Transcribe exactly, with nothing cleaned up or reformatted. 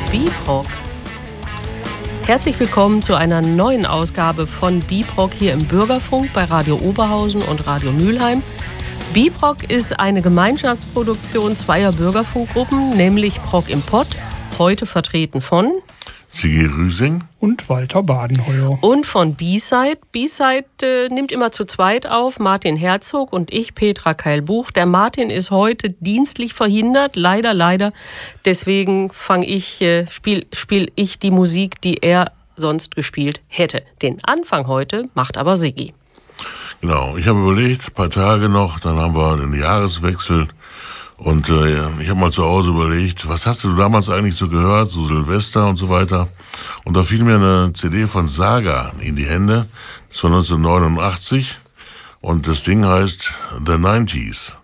Bebop. Herzlich willkommen zu einer neuen Ausgabe von Bebop hier im Bürgerfunk bei Radio Oberhausen und Radio Mülheim. Bebop ist eine Gemeinschaftsproduktion zweier Bürgerfunkgruppen, nämlich Prog im Pott, heute vertreten von Sigi Rüsing und Walter Badenheuer. Und von B-Side. B-Side äh, nimmt immer zu zweit auf, Martin Herzog und ich, Petra Keilbuch. Der Martin ist heute dienstlich verhindert, leider, leider. Deswegen fang ich, äh, spiel, spiel ich die Musik, die er sonst gespielt hätte. Den Anfang heute macht aber Sigi. Genau, ich habe überlegt, ein paar Tage noch, dann haben wir den Jahreswechsel. Und äh, ich habe mal zu Hause überlegt, was hast du damals eigentlich so gehört, so Silvester und so weiter. Und da fiel mir eine C D von Saga in die Hände, das war neunzehnhundertneunundachtzig und das Ding heißt The nineties.